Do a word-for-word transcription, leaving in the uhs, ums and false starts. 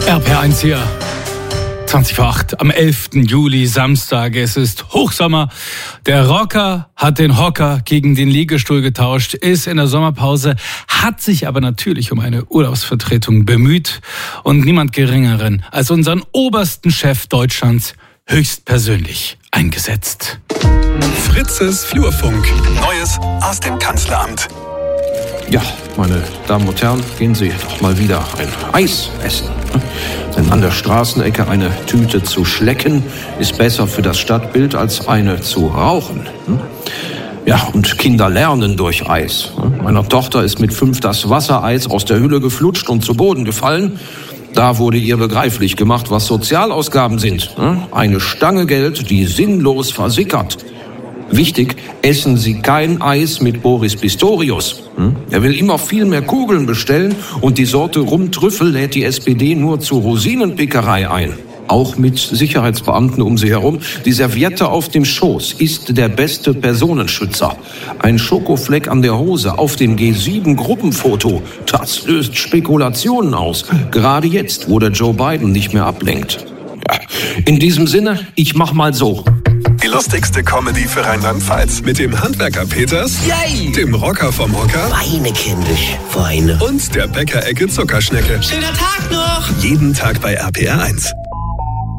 R P R eins hier, zwanzig vor acht, am elften Juli, Samstag. Es ist Hochsommer. Der Rocker hat den Hocker gegen den Liegestuhl getauscht, ist in der Sommerpause, hat sich aber natürlich um eine Urlaubsvertretung bemüht und niemand Geringeren als unseren obersten Chef Deutschlands höchstpersönlich eingesetzt. Fritzes Flurfunk. Neues aus dem Kanzleramt. Ja, meine Damen und Herren, gehen Sie doch mal wieder ein Eis essen. Denn an der Straßenecke eine Tüte zu schlecken, ist besser für das Stadtbild als eine zu rauchen. Ja, und Kinder lernen durch Eis. Meiner Tochter ist mit fünf das Wassereis aus der Hülle geflutscht und zu Boden gefallen. Da wurde ihr begreiflich gemacht, was Sozialausgaben sind. Eine Stange Geld, die sinnlos versickert. Wichtig, essen Sie kein Eis mit Boris Pistorius. Er will immer viel mehr Kugeln bestellen und die Sorte Rumtrüffel lädt die S P D nur zur Rosinenpickerei ein. Auch mit Sicherheitsbeamten um sie herum. Die Serviette auf dem Schoß ist der beste Personenschützer. Ein Schokofleck an der Hose auf dem G sieben Gruppenfoto, das löst Spekulationen aus. Gerade jetzt, wo der Joe Biden nicht mehr ablenkt. Ja, in diesem Sinne, ich mach mal so. Die lustigste Comedy für Rheinland-Pfalz mit dem Handwerker Peters, Yay. dem Rocker vom Hocker Weine kindisch, Weine. und der Bäckerecke Zuckerschnecke. Schöner Tag noch! Jeden Tag bei R P R eins.